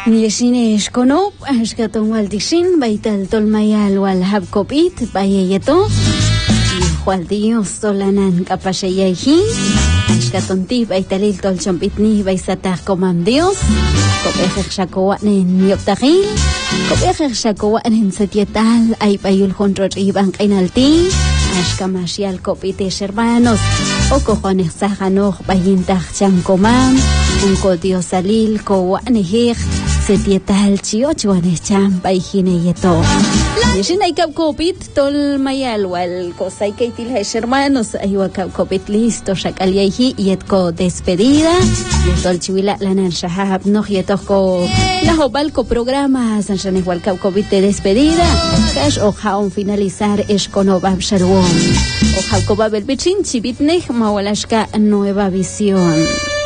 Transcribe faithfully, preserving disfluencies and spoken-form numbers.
Nileshine Eshkono, Ashkaton Waldishin, Baital Tolmayal Wal Habkopit, Bayeto, Jualdío Solanan Capashayahi, Ashkatonti, Baitalil Tolchompitni, Baisatah Comam Dios, Copejer Shakoanen Yoptahil, Copejer Shakoanen Setietal, Aipayul Honror Iban Kainalti, Ashkamashial Copites hermanos, Ocojones Sajanoj, Bayintah Chancomam, Unco Diosalil, Coanehir, Setietal Chiochuanes Cham, Baijine Yeto. Yeshinay Kapkopit, Tol Mayalwal, Cosay Kaitil hermanos, Ayua Kapkopit listo, Shakaliahi, Yetko despedida, Yetol Chiwila Lanan Shahab, no Yetoko, Lajobalco programa, Sanjan igual Kapkopit de despedida, Cash o Jaun finalizar Eshkonobab Shalom, o Jakobab el Bichin, Chibitnej, Mawalashka, nueva visión.